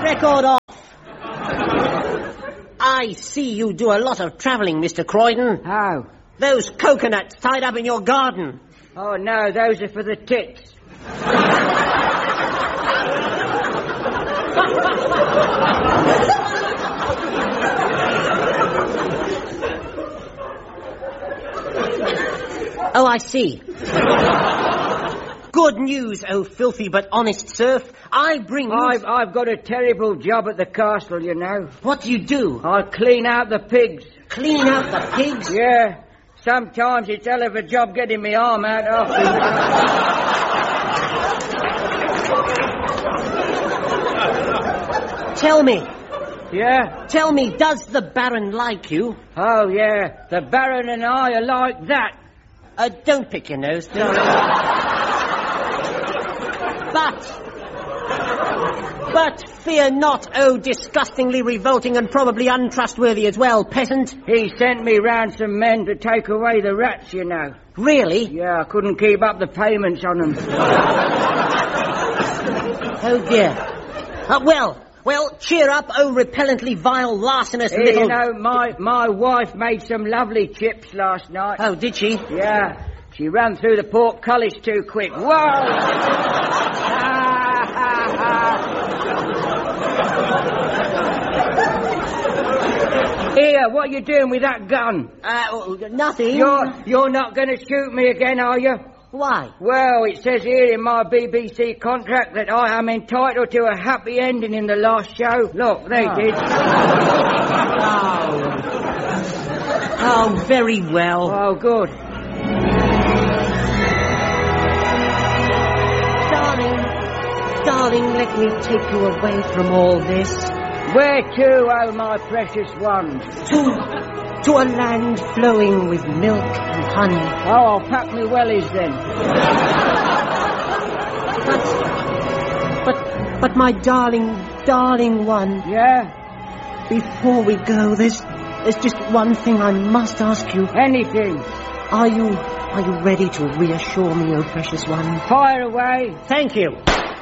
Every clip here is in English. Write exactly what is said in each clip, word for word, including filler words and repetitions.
record off. I see you do a lot of travelling, Mister Croydon. How? Those coconuts tied up in your garden. Oh, no, those are for the tits. Oh, I see. Good news, oh filthy but honest serf. I bring you... I've, I've got a terrible job at the castle, you know. What do you do? I clean out the pigs. Clean out the pigs? Yeah. Sometimes it's hell of a job getting my arm out after. Tell me. Yeah? Tell me, does the Baron like you? Oh, yeah. The Baron and I are like that. Uh, don't pick your nose, don't But... But fear not, oh disgustingly revolting and probably untrustworthy as well, peasant. He sent me round some men to take away the rats, you know. Really? Yeah, I couldn't keep up the payments on them. Oh, dear. Uh, well, well, cheer up, oh repellently vile, larcenous Hey, little... You know, my, my wife made some lovely chips last night. Oh, did she? Yeah. She ran through the portcullis too quick. Whoa! Here, what are you doing with that gun? Uh, nothing. You're, you're not going to shoot me again, are you? Why? Well, it says here in my B B C contract that I am entitled to a happy ending in the last show. Look, they oh. did. Oh. Oh, very well. Oh, good. Darling, darling, let me take you away from all this. Where to, oh my precious one? To, to a land flowing with milk and honey. Oh, I'll pack me wellies then. But, but, but my darling, darling one. Yeah? Before we go, there's, there's just one thing I must ask you. Anything. Are you, are you ready to reassure me, oh precious one? Fire away. Thank you.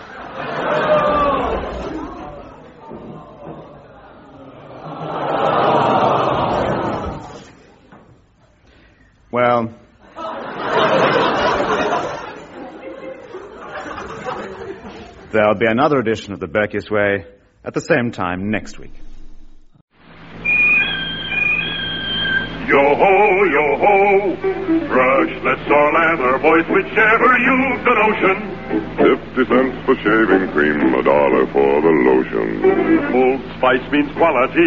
Well, there'll be another edition of The Berkey's Way at the same time next week. Yo-ho, yo-ho, brushless or leather, boys, whichever you've the notion. Fifty cents for shaving cream, a dollar for the lotion. Old Spice means quality.